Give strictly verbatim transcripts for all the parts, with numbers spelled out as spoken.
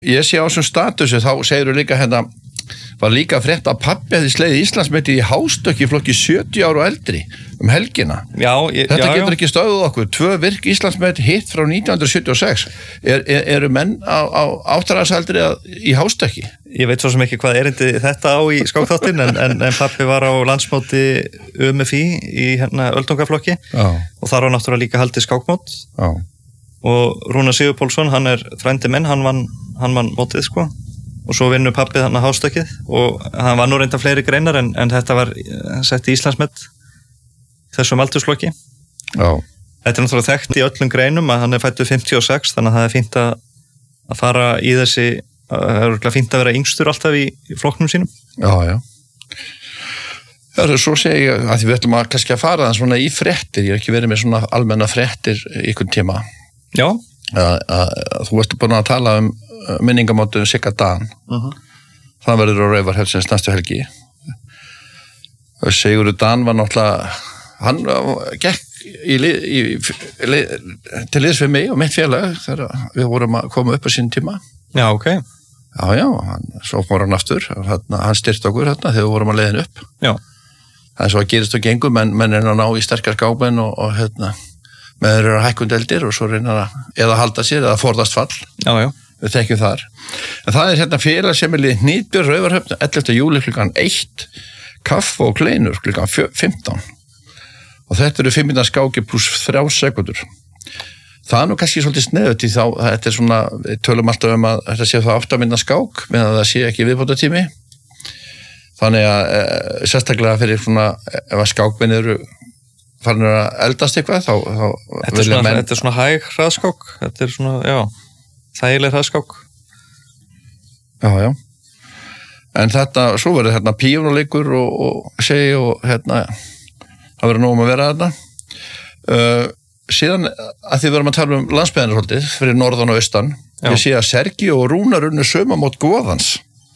Ég sé á þessum statusi, þá segirðu líka hérna, var líka frétt að pabbi hefði slegið Íslandsmeti í hástökki í flokki sjötíu ára og eldri um helgina. Já, ég, Þetta já, getur já. ekki stöðuð okkur. Tvö virk Íslandsmet hitt frá nítján hundruð sjötíu og sex. Er, er, eru menn á, á áttræðasaldri í hástökki? Ég veit svo sem ekki hvað erindi þetta á í skákþáttinn, en, en, en pabbi var á landsmóti U M F I í hérna öldungaflokki og þar var náttúrulega líka haldið skákmót. Já. Og Rúnar Sigurpálsson, hann er frændi minn, hann vann, hann vann mótið sko. Og svo vinnur pappið hann að hástökkið og hann var nú reynda fleiri greinar en, en þetta var sett í Íslandsmet þessum aldursflokki. Já. Þetta er náttúrulega þekkt í öllum greinum að hann er fæddur fimmtíu og sex, þannig að það er fínt að, að fara í þessi, það er fínt að vera yngstur alltaf í, í flokknum sínum. Já, já. Það er svo segi ég að við ætlum að kannski að fara það svona í fréttir, ég er ekki verið með svona almenna fréttir ykkur tíma. Já. Að, að, að þú ert búin að tala um minningamótu Sigga Dan. Uh-huh. Það verður á Raufarhöfnsins næstu helgi. Sigurður Dan var náttúrulega, hann gekk í, í, í, til liðs við mig og mitt félag þegar við vorum að koma upp á sín tíma. Já, ok. Já, já, hann, svo fór hann aftur, hann, hann styrti okkur hérna þegar við vorum að leiðin upp. Já. Það er svo að gerist og gengur, menn, menn er að ná í sterkar skákmenn og, og hérna, menn eru að hækkund eldir og svo reyna að eða halda sér eða forðast fall. Já, já. Við þekkjum þar. En það er hérna félag sem er liðið Hnýtbjörn Raufarhöfn ellefta júlí klukkan eitt, kaffi og kleinur klukkan fimmtán. Og þetta eru fimm mínútna skáki pluss þrjár sekúndur. Það er nú kannski svolítið sneðut í þá, þetta er svona, við tölum alltaf um að þetta sé það átta mínútna skák, meðan það sé ekki viðbótartími. Þannig að e, sérstaklega fyrir svona, ef að skákmenn eru farin að eldast eitthvað, þá, þá þetta er svona, menn... þetta er svona hæg hraðskák, þetta er svona, já, þægileg hraðskák. Já, já. En þetta, svo verður hérna píjónuleikur og, og segi og hérna, það verður nóg um að vera þarna. Uh, síðan að því verðum að tala um landsbyggðina fyrir norðan og austan, ég sé að Sergi og Rúnar unnu sumamót Goðans.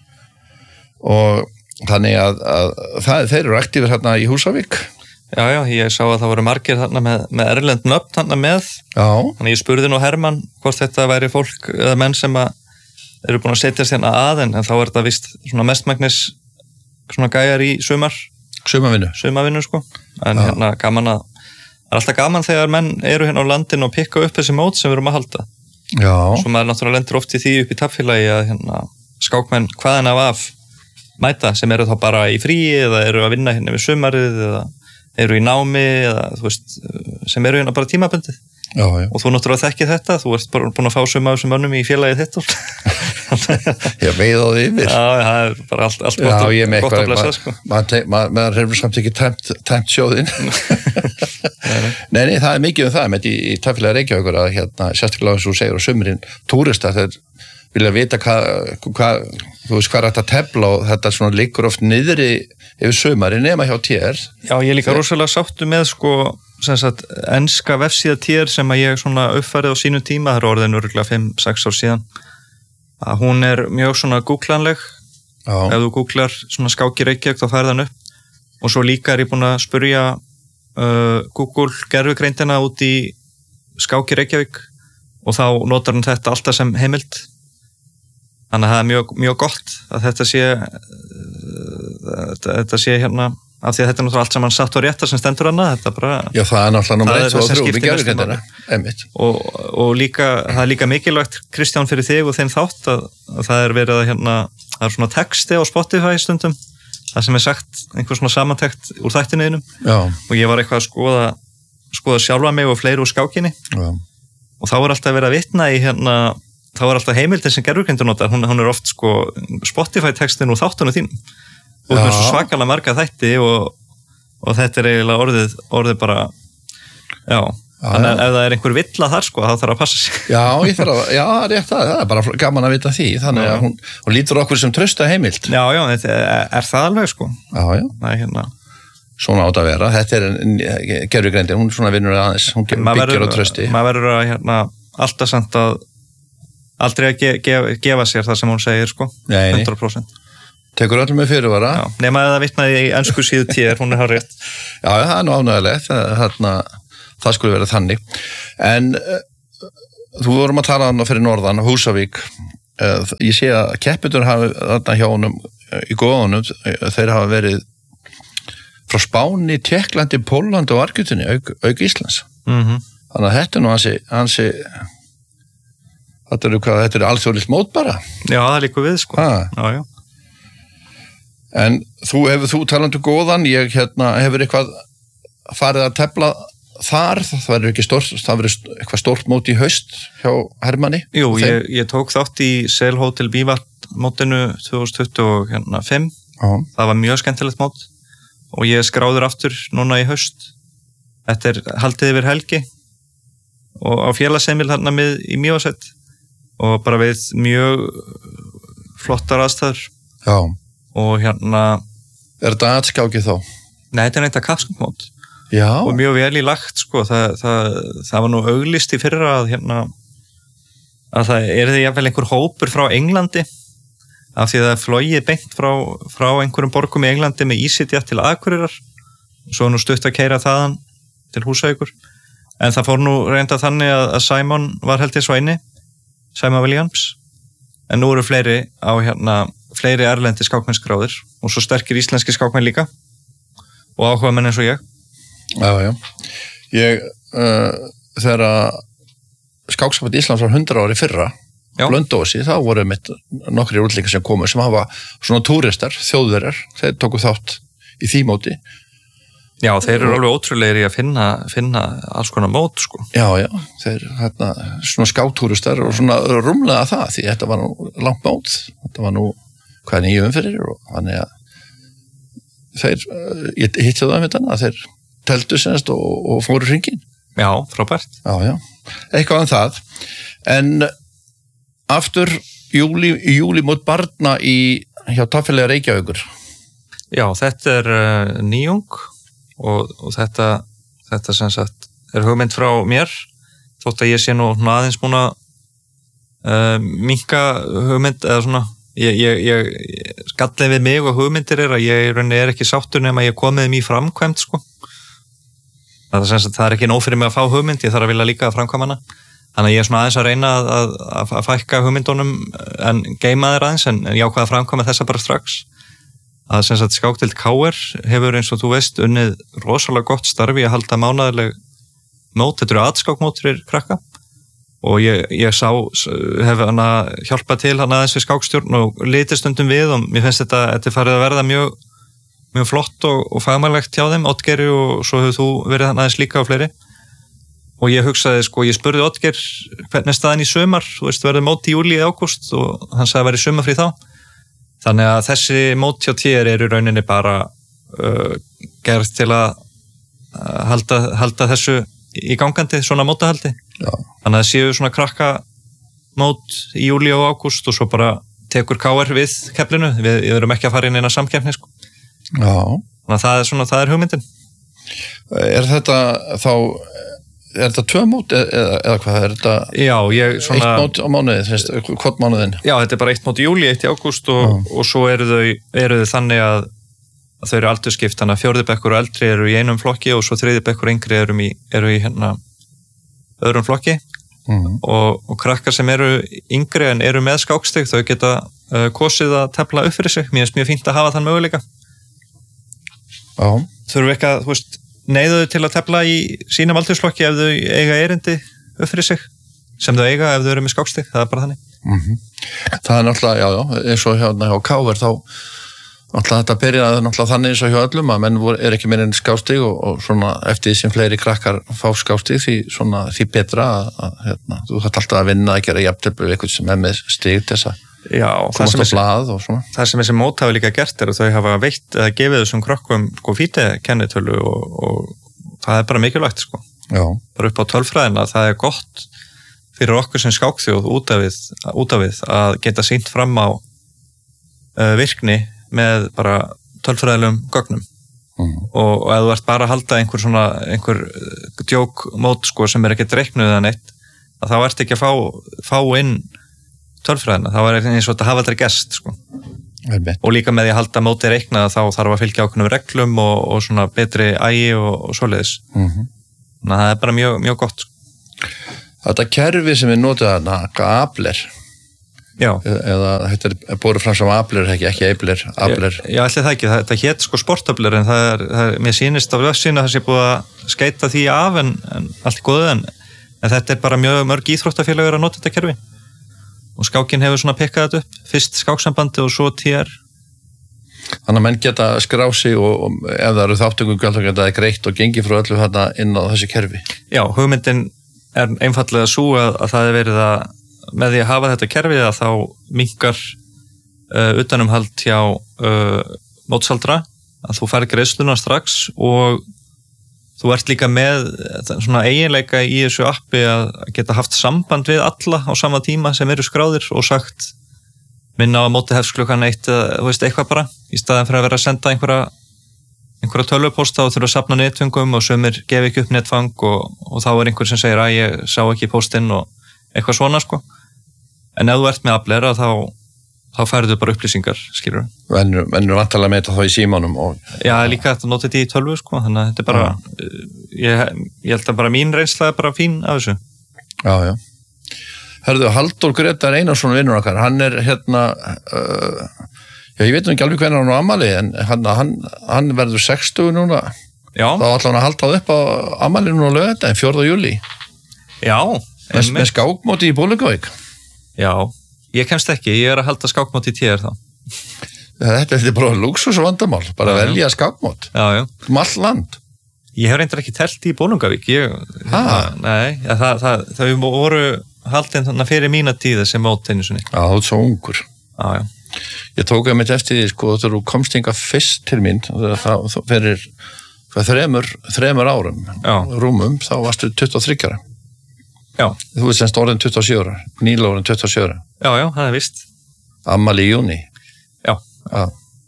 Og þannig að, að það, þeir eru aktífir hérna í Húsavík. Já, já, ég sá að það voru margir þarna með, með erlend nöfn þarna með. Já. Þannig ég spurði nú Hermann hvort þetta væri fólk eða menn sem að eru búin að setjast hérna að, en þá er þetta vist svona mestmagnis svona gæjar í sumar. Sumavinnu. Sumavinnu, sko. En já. Hérna gaman að, það er alltaf gaman þegar menn eru hérna á landinu og pikka upp þessi mót sem við erum að halda. Já. Svo maður náttúrulega lendir oft í því upp í tafnfélagi að hérna skákmenn hvaðan af af mæta sem eru þá bara í fríi eða eru að vinna hérna við sumarið eða eru í námi eða þú veist sem eru hérna bara tímabundið. Já, já. Og þú náttúrulega þekkir þetta, þú ert bara búin að fá suma af þessum mönnum í félagið þitt. Ég veið á því yfir. Já, það er bara allt, allt gott, já, að, gott að blessa, sko. Maður hefur samt ekki tæmt, tæmt sjóðinn. nei, nei, það er mikið um það með í, í tafélag Reykjavíkur að hérna, sérstaklega eins og segir á sumrin, túristar þeir vilja vita hvað, hva, þú veist hvað er þetta tefla og þetta svona liggur oft niðri yfir sumari nema hjá tér. Já, ég er líka rosalega sáttu með sko sem sagt enska vefsíða tér sem að ég svona uppfærið á sínu tíma, það er orðin örgulega fimm sex ár síðan, að hún er mjög svona googlanleg. Já. Ef þú googlar svona skáki Reykjavík þá færð hann upp og svo líka er ég búin að spurja uh, Google gervigreindina út í skáki Reykjavík og þá notar hann þetta alltaf sem heimild. Þannig að það er mjög, mjög gott að þetta sé þetta, þetta sé hérna af því að þetta er náttúrulega allt saman satt og réttar sem stendur hana, þetta bara... Já, það er náttúrulega nummer eitt og þrjú, við gerum þetta, einmitt. Og, og líka, það er líka mikilvægt, Kristján, fyrir þig og þeim þátt að, að það er verið að hérna, það er svona texti á Spotify stundum, það sem er sagt einhver svona samantekt úr þættinuðinum. Já. Og ég var eitthvað að skoða, skoða sjálfa mig og fleiri úr skákinni. Já. Og þá er alltaf verið að vitna í hérna, þá er alltaf heimildin sem gerfugreindin notar, hún, hún er oft sko Spotify textin úr þáttunum þínum. Og það er svo svakalega marga þætti og, og þetta er eiginlega orðið, orðið bara, já, já þannig að ef það er einhver villa þar sko, þá þarf að passa sig. Já, ég þarf að, já, rétt það, það er bara gaman að vita því, þannig að hún, hún lítur okkur sem trausta heimild. Já, já, þetta er, er það alveg sko. Já, já. Það er hérna. Svona átt að vera, þetta er gerfugreindin, hún svona vinnur aðeins, hún byggir á trausti. Maður verður að, hérna, alltaf samt að, aldrei að ge, ge, gefa sér það sem hún segir sko, Nei, hundrað prósent. Tekur öllum með fyrirvara. Já, nema að það vitnaði í ensku síðu tér, hún er hár rétt. Já, það er nú ánægilegt, þarna, það skulle vera þannig. En uh, þú vorum að tala hann fyrir norðan, Húsavík, ég sé að keppendur hafa þarna hjá honum í góðunum, þeir hafa verið frá Spáni, Tékklandi, Pólandi og Argentínu, auk, auk Íslands. Mm-hmm. Þannig að þetta er nú hansi, hansi þetta eru hvað, þetta eru alþjóðlegt mót bara. Já, það er líka við, sko. Ha. Já, já. En þú hefur þú talandi góðan, ég hérna hefur eitthvað farið að tefla þar, það verður ekki stórt, það verður eitthvað stórt mót í haust hjá Hermanni. Jú, ég, ég tók þátt í Sail Hotel Bívart mótinu tvö þúsund tuttugu og fimm. Já. Það var mjög skemmtilegt mót og ég skráður aftur núna í haust. Þetta er haldið yfir helgi og á félagsheimil þarna með í Mývatnssveit og bara við mjög flottar aðstæður. Já. Og hérna... Er þetta aðskákið þá? Nei, þetta er neitt að kappskákmót. Já. Og mjög vel í lagt, sko. Það, það, það var nú auglýst í fyrra að hérna að það er því jafnvel einhver hópur frá Englandi af því að það er flogið beint frá, frá einhverjum borgum í Englandi með EasyJet til Akureyrar. Svo er nú stutt að keyra þaðan til Húsavíkur. En það fór nú reynda þannig að, að Simon var held ég svo inni, Simon Williams. En nú eru fleiri á hérna fleiri erlendi skákmennskráðir og svo sterkir íslenski skákmenn líka og áhuga menn eins og ég. Já, já. Ég, uh, þegar að skáksamband Íslands var hundrað ári fyrra, Blönduósi, þá voru mitt nokkri útlendingar sem komu sem hafa svona túristar, þjóðverjar, þeir tóku þátt í því móti. Já, þeir eru alveg ótrúlegir í að finna, finna alls konar mót, sko. Já, já, þeir, hérna, svona skáktúristar og svona rúmlega það, því þetta var nú langt mót, þetta var nú hvað nýju umfyrir og þannig að þeir, ég hitti það með þannig að þeir teldu semst og, og fóru hringin. Já, frábært. Já, já, eitthvað um það. En aftur júli, júli mót barna í hjá Tafélaga Reykjavíkur. Já, þetta er uh, nýjung og, og þetta, þetta sem sagt er hugmynd frá mér, þótt að ég sé nú aðeins búin að uh, minnka hugmynd eða svona Ég, ég, ég skallið við mig og hugmyndir er að ég er ekki sáttur nema ég komið um í framkvæmt sko. Það er, sem sagt, það er ekki nóg fyrir mig að fá hugmynd, ég þarf að vilja líka að framkvæma hana. Þannig að ég er svona aðeins að reyna að, að, að fækka hugmyndunum en geima þeir aðeins en ég ákvað að framkvæma þessa bara strax. Að sem sagt skákdeild K R hefur eins og þú veist unnið rosalega gott starfi að halda mánaðarleg mót, þetta eru aðskákmót fyrir krakka. Og ég, ég sá, hef hana hjálpað til hana aðeins við skákstjórn og litið stundum við og mér finnst þetta, þetta farið að verða mjög, mjög flott og, og fagmannlegt hjá þeim, Oddgeiri og svo hefur þú verið hana aðeins líka á fleiri. Og ég hugsaði, sko, ég spurði Oddgeir hvernig staðan í sumar, þú veist, verður mót í júlí eða ágúst og hann sagði að verið sumarfrí þá. Þannig að þessi mót hjá T R er í rauninni bara uh, gerð til að uh, halda, halda þessu í gangandi, svona mótahaldi. Já. Þannig að það séu svona krakka mót í júlí og ágúst og svo bara tekur K R við keflinu, við, við erum ekki að fara inn eina samkeppni sko. Já. Þannig að það er svona, það er hugmyndin. Er þetta þá, er þetta tvö mót eða, eða hvað er þetta? Já, ég svona... Eitt mót á mánuði, þess, hvort mánuðin? Já, þetta er bara eitt mót í júlí, eitt í ágúst og, og svo eru þau, eru þau þannig að, að þau eru aldursskipt, þannig að fjórði bekkur og eldri eru í einum flokki og svo þriði bekkur og yngri eru í, eru í hérna öðrum flokki mm. og, og krakkar sem eru yngri en eru með skákstig þau geta uh, kosið að tefla upp fyrir sig, mér finnst mjög fínt að hafa þann möguleika. Já. Þurfum ekki að, þú veist, neyða þau til að tefla í sínum aldursflokki ef þau eiga erindi upp fyrir sig sem þau eiga ef þau eru með skákstig, það er bara þannig. Mm-hmm. Það er náttúrulega, já, já, eins og hérna hjá K R þá náttúrulega þetta byrjaði náttúrulega þannig eins og hjá öllum að menn er ekki meira en skástig og, og svona eftir því sem fleiri krakkar fá skástig því svona því betra að, að hérna, þú þarft alltaf að vinna að gera jafntefli við eitthvað sem er með stig til þess að komast á blað og svona. Það sem þessi mót hafa líka gert er að þau hafa veitt eða gefið þessum krökkum sko fíti kennitölu og, og það er bara mikilvægt sko. Já. Bara upp á tölfræðina það er gott fyrir okkur sem skákþjóð út af við, út af við að geta sýnt fram á uh, virkni með bara tölfræðilegum gögnum mm. og, og ef þú ert bara að halda einhver svona einhver djókmót sko sem er ekki dreiknuð eða neitt að þá ert ekki að fá, fá inn tölfræðina, þá er eins og þetta hafa aldrei gerst sko. Og líka með því að halda móti reiknað þá þarf að fylgja ákveðnum reglum og, og svona betri ægi og, og svoleiðis mm-hmm. Þannig að það er bara mjög, mjög gott sko. Þetta kerfi sem við notum þarna, hvað afler Já. Eða þetta er borið fram sem aflir, ekki, ekki eiblir, aflir. Já, já, allir það ekki. Það, það hét sko sportablir, en það er, það er mér sýnist af lössinu að það sé búið að skeita því af, en, en allt góðu, en, en þetta er bara mjög mörg íþróttafélagur að nota þetta kerfi. Og skákin hefur svona pikkað þetta upp, fyrst skáksambandi og svo T R. Þannig að menn geta skrá sig og, og ef það eru þáttökum gælt að geta það greitt og gengi frá öllu þarna inn á þessi kerfi. Já, hugmyndin er einfallega svo að, að það er verið að með því að hafa þetta kerfið að þá minnkar uh, utanumhald hjá uh, mótsaldra, að þú fær greiðsluna strax og þú ert líka með svona eiginleika í þessu appi að geta haft samband við alla á sama tíma sem eru skráðir og sagt minna á móti hefst klukkan eitt eða þú veist eitthvað bara, í staðan fyrir að vera að senda einhverja, einhverja tölvupósta og þurfa að safna netföngum og sumir gefa ekki upp netfang og, og þá er einhver sem segir að ég sá ekki póstinn og eitthvað svona sko. En ef þú ert með aflera þá, þá færðu bara upplýsingar, skilur. Mennur, mennur vantarlega með þetta þá í símanum og... Já, líka þetta notið þetta í tölvu, sko, þannig að þetta er bara, ja. ég, ég held að bara mín reynsla er bara fín af þessu. Já, já. Hörðu, Halldór Gretar Einarsson vinnur okkar, hann er hérna, uh, já, ég veit nú ekki alveg hvernig hann á afmæli, en hann, hann, hann verður sextugur núna. Já. Þá ætla hann að halda upp á afmæli núna á laugardaginn, fjórða júlí. Já. Með, með skákmóti í Bolungarvík. Já, ég kemst ekki, ég er að halda skákmót í T R þá. Þetta er bara luxusvandamál, bara að velja skákmót. Já, já. Um all land. Ég hef reyndar ekki telt í Bolungarvík. Ég, það, nei, ja, það, það, það voru haldin þannig fyrir mína tíða sem mót einu sinni. Já, þú ert svo ungur. Já, já. Ég tók að mitt eftir því, sko, þegar þú komst hinga fyrst til mín, það fyrir þremur, þremur árum, já. Rúmum, þá varstu tuttugu og þriggja ára. Já. Þú veist semst orðin tuttugu og sjö ára, Níla orðin tuttugu og sjö ára. Já, já, það er víst. Afmæli í júní. Já. Já,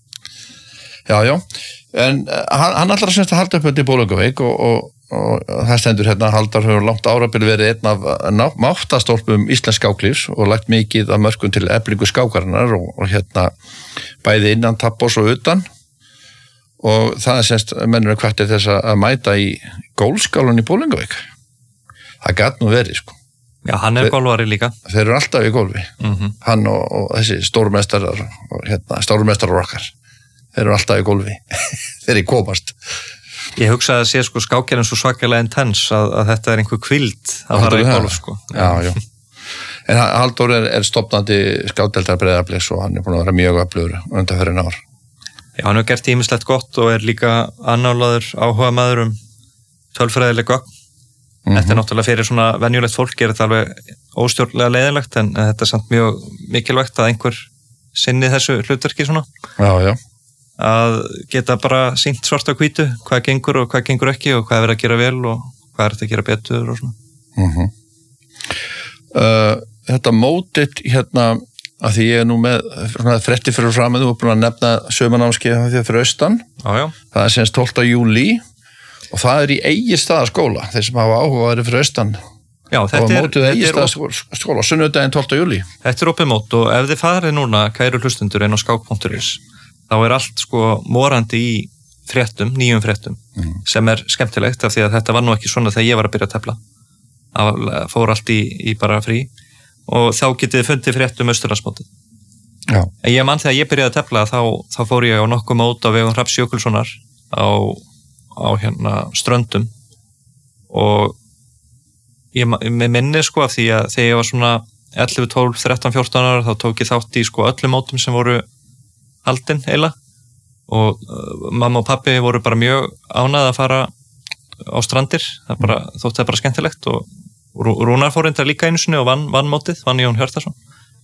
já, já. En hann, hann allra semst að halda upp þetta í Bolungarvík og, og, og það stendur hérna að Halldór hefur langt árabil verið einn af máttastólpum íslensk skáklífs og lagt mikið af mörkum til eflingu skákarinnar og, og hérna bæði innan tappos og utan og það er semst mennur hvattir þess að mæta í gólfskálan í Bolungarvík. Það gat nú verið, sko. Já, hann er golfari líka. Þeir eru alltaf í golfi. Mm-hmm. Hann og, og þessi stórmestarar og hérna, stórmestarar okkar. Þeir eru alltaf í golfi. Þeir eru komast. Ég hugsaði að sé, sko, skákjörn svo svakalega intens að, að þetta er einhver kvild að fara í golf, sko. Já, já. En Halldór er, er stofnandi skákdeildar Breiðabliks og hann er búin að vera mjög öflugur undanfarin ár. Já, hann hefur gert ýmislegt gott og er líka annálaður áhuga maður um tölfræðileg gögn. Mm-hmm. Þetta er náttúrulega fyrir svona venjulegt fólk er þetta alveg óstjórnlega leiðilegt en þetta er samt mjög mikilvægt að einhver sinni þessu hlutverki svona. Já, já. Að geta bara sýnt svart á hvítu hvað gengur og hvað gengur ekki og hvað er verið að gera vel og hvað er þetta að gera betur og svona. Mm-hmm. uh, þetta mótit hérna að því ég er nú með svona frétti fyrir fram að þú er búin að nefna sömanámskeið því fyrir austan. Já, já. Það er semst tólfta júlí. Og það er í Egilsstaðaskóla, þeir sem hafa áhuga að vera fyrir austan. Já, þetta er... Mótið Egilsstaðaskóla, sunnudaginn tólfta júlí. Þetta er opið mót og ef þið farið núna, kæru hlustundur inn á skák punktur is, þá er allt sko morandi í fréttum, nýjum fréttum, mm. sem er skemmtilegt af því að þetta var nú ekki svona þegar ég var að byrja að tefla. Það fór allt í, í bara frí og þá getið þið fundið fréttum Austurlandsmótið. Já. En ég mann þegar ég byrjaði að tefla, þá, þá fór ég á nokkuð mót á vegum Hrafns Jökulssonar á á hérna ströndum og ég með minni sko af því að þegar ég var svona ellefu, tólf, þrettán, fjórtán ára þá tók ég þátt í sko öllum mótum sem voru haldin heila og uh, mamma og pappi voru bara mjög ánægð að fara á strandir, það bara, þótti það bara skemmtilegt og Rúnar fór reyndar líka einu sinni og vann, vann mótið, vann Jón Hjörtarsson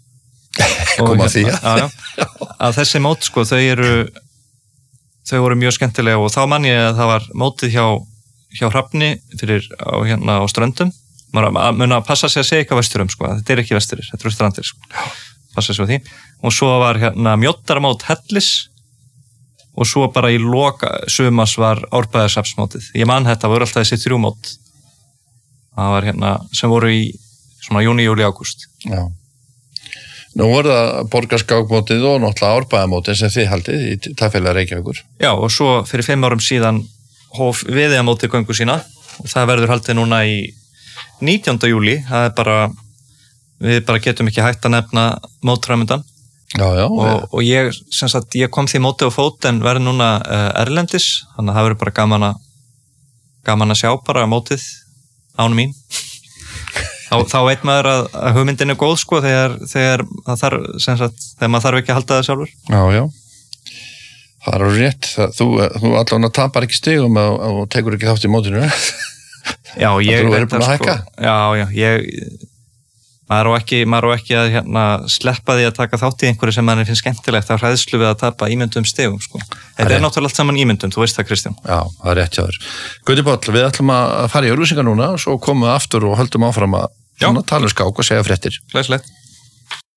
koma því að, já, að þessi mót sko þau eru þau voru mjög skemmtilega og þá mann ég að það var mótið hjá, hjá Hrafni fyrir á, hérna á ströndum maður mun að passa sig að segja eitthvað vesturum sko, þetta er ekki vesturir, þetta eru strandir sko. Passa sig á því og svo var hérna mjóttaramót Hellis og svo bara í loka sumas var Árbæðarsafsmótið, ég man þetta voru alltaf þessi þrjú mót það var hérna sem voru í svona júni, júli, ágúst. Já. Nú voru það borgarskákmótið og náttúrulega Árbæðamótið sem þið haldið í Tafélag Reykjavíkur. Já, og svo fyrir fimm árum síðan hóf Viðeyjarmótið göngu sína og það verður haldið núna í nítjánda júlí, það er bara við bara getum ekki hægt að nefna mótframöndan. Já, já. Og, og ég, sem sagt, ég kom því móti á fót en verði núna uh, erlendis, þannig að það verður bara gaman að gaman að sjá bara mótið án mín. þá, þá veit maður að, að hugmyndin er góð sko þegar, þegar, þarf, sagt, þegar maður þarf ekki að halda það sjálfur. Já, já. Það er rétt. Það, þú, þú allavega tapar ekki stigum og, og tekur ekki þátt í mótinu. Já, ég þú verður búin að hækka. Sko, já, já, ég maður á ekki, maður á ekki að hérna, sleppa því að taka þátt í einhverju sem manni finnst skemmtilegt á hræðslu við að tapa ímyndum stigum sko. Þetta er náttúrulega allt saman ímyndum, þú veist það Kristján. Já, það er rétt hjá þér. Gauti Páll, við ætlum að fara í auglýsingar núna og svo komum við aftur og höldum áfram að tala um skák og segja fréttir. Glæsilegt.